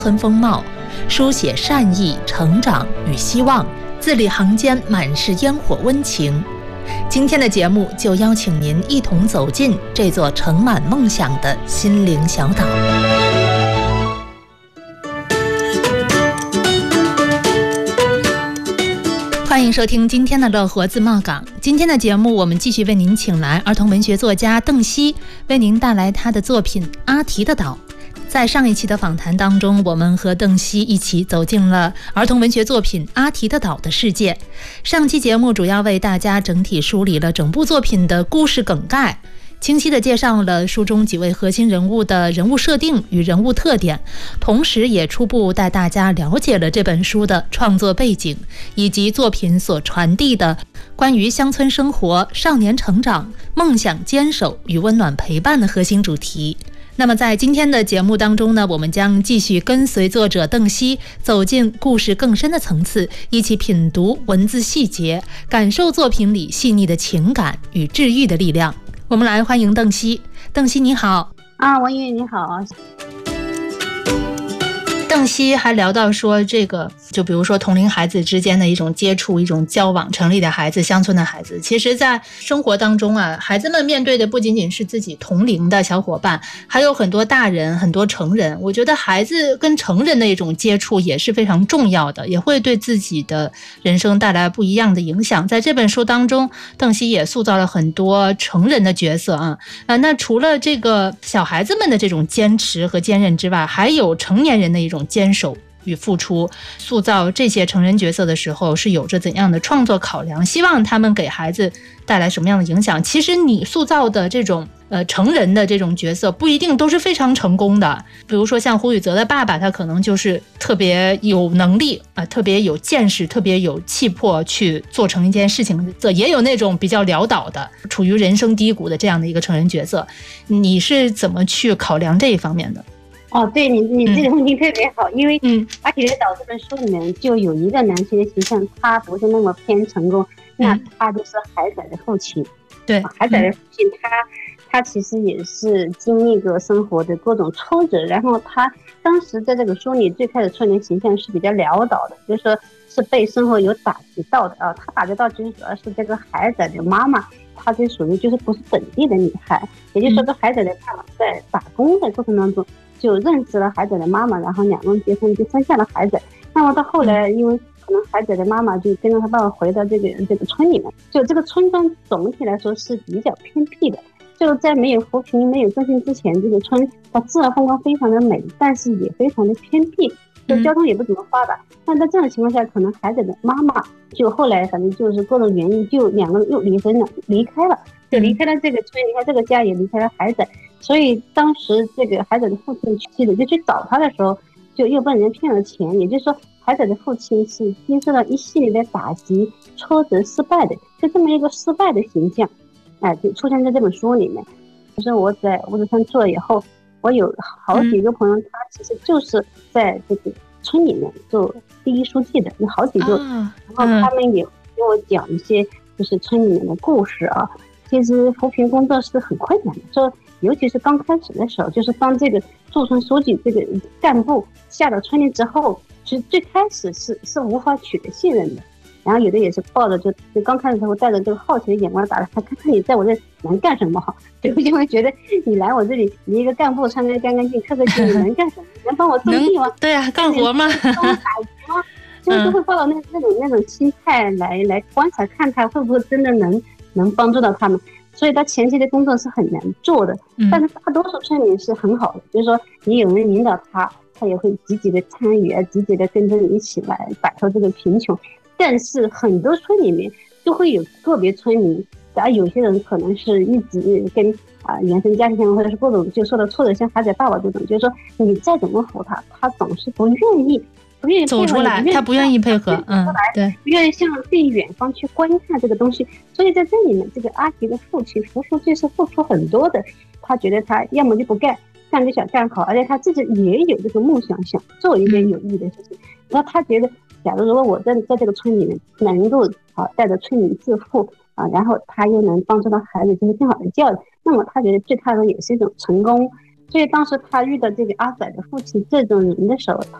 村风貌，书写善意、成长与希望，字里行间满是烟火温情。今天的节目就邀请您一同走进这座盛满梦想的心灵小岛。欢迎收听今天的乐活自贸港。今天的节目，我们继续为您请来儿童文学作家邓希，为您带来他的作品《阿提的岛》。在上一期的访谈当中，我们和邓希一起走进了儿童文学作品《阿提的岛》的世界。上期节目主要为大家整体梳理了整部作品的故事梗概，清晰地介绍了书中几位核心人物的人物设定与人物特点，同时也初步带大家了解了这本书的创作背景，以及作品所传递的关于乡村生活、少年成长、梦想坚守与温暖陪伴的核心主题。那么在今天的节目当中呢，我们将继续跟随作者邓希走进故事更深的层次，一起品读文字细节，感受作品里细腻的情感与治愈的力量。我们来欢迎邓希。邓希你好。 文宇你好。 邓希还聊到说，这个就比如说同龄孩子之间的一种接触、一种交往，城里的孩子、乡村的孩子，其实在生活当中啊，孩子们面对的不仅仅是自己同龄的小伙伴，还有很多大人、很多成人。我觉得孩子跟成人的一种接触也是非常重要的，也会对自己的人生带来不一样的影响。在这本书当中，邓希也塑造了很多成人的角色啊。那除了这个小孩子们的这种坚持和坚韧之外，还有成年人的一种坚守与付出。塑造这些成人角色的时候是有着怎样的创作考量，希望他们给孩子带来什么样的影响。其实你塑造的这种成人的这种角色不一定都是非常成功的，比如说像胡宇泽的爸爸，他可能就是特别有能力特别有见识，特别有气魄去做成一件事情，也有那种比较潦倒的处于人生低谷的这样的一个成人角色。你是怎么去考量这一方面的？ 对，你这个问题特别好，因为《阿提的岛》这本书里面就有一个男性的形象，他不是那么偏成功，那他就是海仔的父亲。 对， 海仔的父亲他其实也是经历过生活的各种挫折，然后他当时在这个书里最开始出现形象是比较潦倒的，就是说是被生活有打击到的啊。他打击到其实主要是这个海仔的妈妈，她这属于就是不是本地的女孩，也就是说这海仔的爸爸在打工的过程当中就认识了海仔的妈妈，然后两个人结婚就生下了海仔。那么到后来因为可能海仔的妈妈就跟着他爸爸回到这个村里面，就这个村庄总体来说是比较偏僻的，就在没有扶贫没有振兴之前，这个村它自然风光非常的美，但是也非常的偏僻，就交通也不怎么发达。但在这种情况下，可能海仔的妈妈就后来反正就是各种原因，就两个人又离婚了，离开了，就离开了这个村，离开这个家，也离开了海仔。所以当时这个海仔的父亲就去找他的时候，就又被人骗了钱，也就是说海仔的父亲是经受了一系列的打击、挫折、失败的，就这么一个失败的形象就出现在这本书里面。就是我在五指山做了以后，我有好几个朋友，他其实就是在这个村里面做第一书记的，有好几个，然后他们也给我讲一些就是村里面的故事啊。其实扶贫工作是很困难的，说尤其是刚开始的时候，就是当这个驻村书记这个干部下到村里之后，其实最开始是无法取得信任的。然后有的也是抱着就刚开始的时候带着这个好奇的眼光打看看你在我这能干什么，就会觉得你来我这里，你一个干部穿得干干净客客气气，能干什么？能帮我种地吗？ 对啊，干活吗？ 帮我打鱼吗？就是会抱着那种心态来观察，看他会不会真的能帮助到他们。所以他前期的工作是很难做的，但是大多数村民是很好的，就是说你有人引导他也会积极的参与积极的跟着你一起来摆脱这个贫穷。但是很多村里面就会有个别村民，有些人可能是一直跟原生家庭或者是各种就受到挫折，像海仔爸爸这种，就是说你再怎么扶他总是不愿意走出来，他不愿意配合，对， 不愿意向最远方去观看这个东西。所以在这里面，这个阿提的父亲胡书记是付出很多的，他觉得他要么就不干就想干好，而且他自己也有这个梦想，想做一件有意义的事情。然后他觉得，假如果我在这个村里面能够带着村民致富然后他又能帮助到孩子就是更好的教育，那么他觉得对他来说也是一种成功。 所以当时他遇到这个阿仔的父亲这种人的时候，